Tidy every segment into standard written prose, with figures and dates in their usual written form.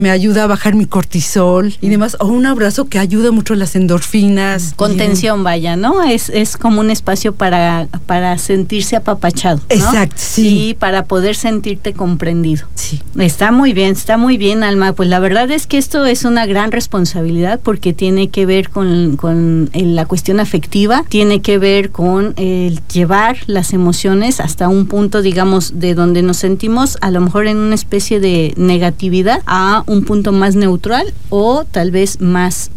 me ayuda a bajar mi cortisol y demás, o un abrazo que ayuda mucho a las endorfinas. Contención, vaya, ¿no? Es como un espacio para sentirse apapachado, ¿no? Exacto, sí. Y para poder sentirte comprendido. Sí. Está muy bien, Alma. Pues la verdad es que esto es una gran responsabilidad porque tiene que ver con la cuestión afectiva, tiene que ver con el llevar las emociones hasta un punto, digamos, de donde nos sentimos a lo mejor en una especie de negatividad a un punto más neutral o tal vez más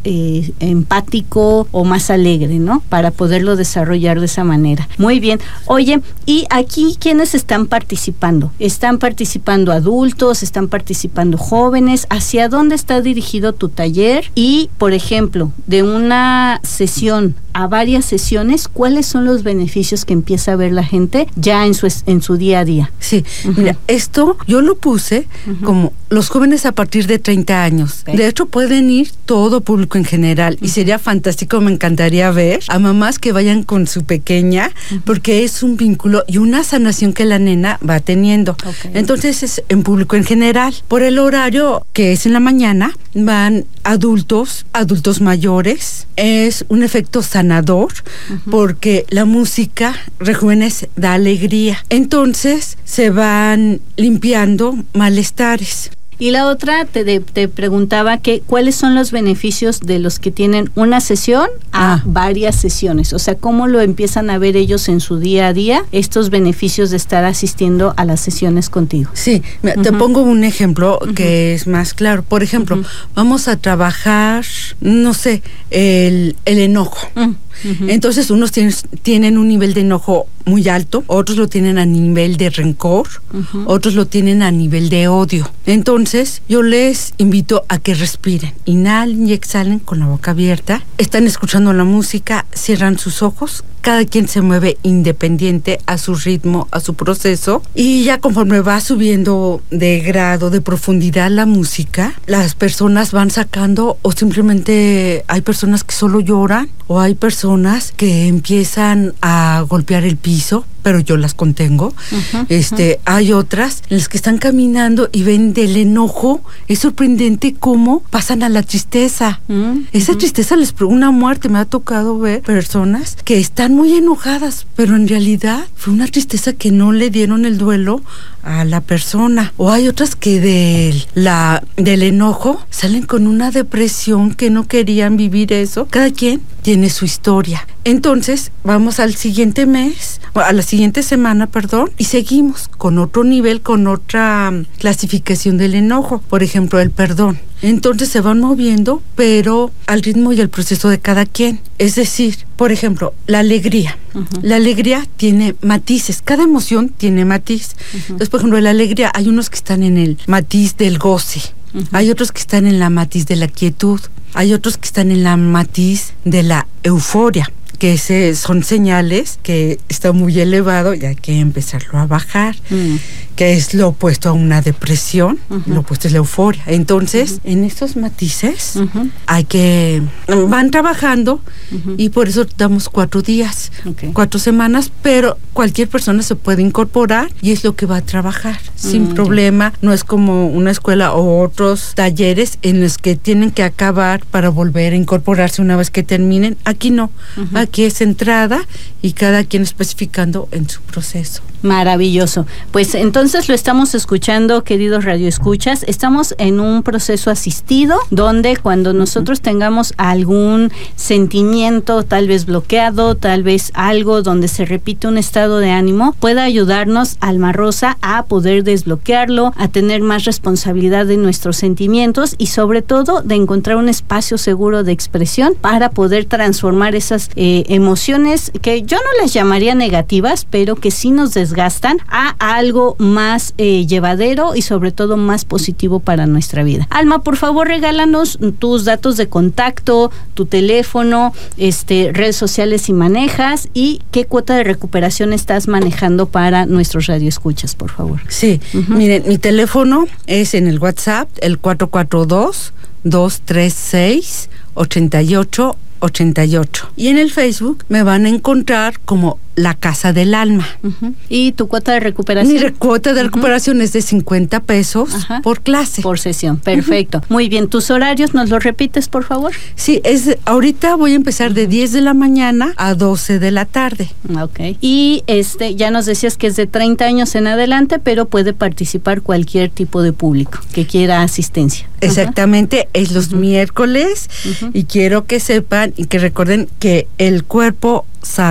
empático o más alegre, ¿no? Para poderlo desarrollar de esa manera. Muy bien. Oye, y aquí, ¿quiénes están participando? ¿Están participando adultos? ¿Están participando jóvenes? ¿Hacia dónde está dirigido tu taller? Y, por ejemplo, de una sesión a varias sesiones, ¿cuáles son los beneficios que empieza a ver la gente ya en su día a día? Sí, mira, esto yo lo puse como los jóvenes a partir de 30 años. Okay. De hecho, pueden ir todo público en general y sería fantástico, me encantaría ver a mamás que vayan con su pequeña porque es un vínculo y una sanación que la nena va teniendo. Okay. Entonces es en público en general. Por el horario que es en la mañana, van adultos mayores. Es un efecto sanador porque la música rejuvenece, da alegría. Entonces se van limpiando malestares. Y la otra, te preguntaba que cuáles son los beneficios de los que tienen una sesión a varias sesiones. O sea, ¿cómo lo empiezan a ver ellos en su día a día, estos beneficios de estar asistiendo a las sesiones contigo? Sí, te pongo un ejemplo que es más claro. Por ejemplo, vamos a trabajar, no sé, el enojo. Entonces, unos tienen un nivel de enojo muy alto, otros lo tienen a nivel de rencor, otros lo tienen a nivel de odio. Entonces, yo les invito a que respiren, inhalen y exhalen con la boca abierta, están escuchando la música, cierran sus ojos, cada quien se mueve independiente a su ritmo, a su proceso, y ya conforme va subiendo de grado, de profundidad la música, las personas van sacando, o simplemente hay personas que solo lloran, o hay personas que empiezan a golpear el piso, pero yo las contengo. Hay otras en las que están caminando y ven del enojo. Es sorprendente cómo pasan a la tristeza. Esa tristeza una muerte. Me ha tocado ver personas que están muy enojadas, pero en realidad fue una tristeza que no le dieron el duelo a la persona. O hay otras que del enojo salen con una depresión que no querían vivir eso. Cada quien tiene su historia. Entonces, vamos al siguiente mes, a la siguiente semana, y seguimos con otro nivel, con otra clasificación del enojo. Por ejemplo, el perdón. Entonces se van moviendo, pero al ritmo y al proceso de cada quien. Es decir, por ejemplo, la alegría. La alegría tiene matices, cada emoción tiene matiz. Entonces, por ejemplo, la alegría, hay unos que están en el matiz del goce, hay otros que están en la matiz de la quietud, hay otros que están en la matiz de la euforia, que son señales que está muy elevado y hay que empezarlo a bajar, que es lo opuesto a una depresión, lo opuesto es la euforia. Entonces, en estos matices van trabajando y por eso damos 4 días, 4 semanas, pero cualquier persona se puede incorporar y es lo que va a trabajar sin problema. No es como una escuela o otros talleres en los que tienen que acabar para volver a incorporarse una vez que terminen. Aquí no. Aquí es entrada y cada quien especificando en su proceso. Maravilloso. Pues entonces lo estamos escuchando, queridos radioescuchas. Estamos en un proceso asistido donde cuando nosotros tengamos algún sentimiento tal vez bloqueado, tal vez algo donde se repite un estado de ánimo, pueda ayudarnos Alma Rosa a poder desbloquearlo, a tener más responsabilidad de nuestros sentimientos y sobre todo de encontrar un espacio seguro de expresión para poder transformar esas emociones que yo no las llamaría negativas, pero que sí nos desgastan a algo más llevadero y sobre todo más positivo para nuestra vida. Alma, por favor, regálanos tus datos de contacto, tu teléfono, redes sociales si manejas y qué cuota de recuperación estás manejando para nuestros radioescuchas, por favor. Sí, miren, mi teléfono es en el WhatsApp, el 442-236-8888. Y en el Facebook me van a encontrar como la Casa del Alma. ¿Y tu cuota de recuperación? Mi cuota de recuperación es de 50 pesos por clase. Por sesión, perfecto. Muy bien, ¿tus horarios nos los repites, por favor? Sí, ahorita voy a empezar de 10 de la mañana a 12 de la tarde. Ok. Y ya nos decías que es de 30 años en adelante, pero puede participar cualquier tipo de público que quiera asistencia. Exactamente, es los miércoles y quiero que sepan y que recuerden que el cuerpo sabe.